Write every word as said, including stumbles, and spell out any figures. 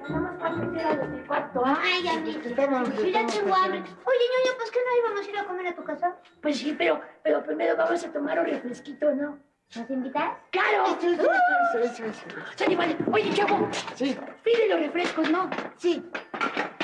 Nada más para aprender a los del cuarto. Ay, Anita, pues yo ya tengo hambre. Oye, ñoño, pues ¿qué no íbamos a ir a comer a tu casa? Pues sí, pero, pero primero vamos a tomar un refresquito, ¿no? ¿Nos invitas? ¡Claro! Eso, eso, eso, eso, eso. Sale, vale. Oye, chavo. Sí. Pide los refrescos, ¿no? Sí.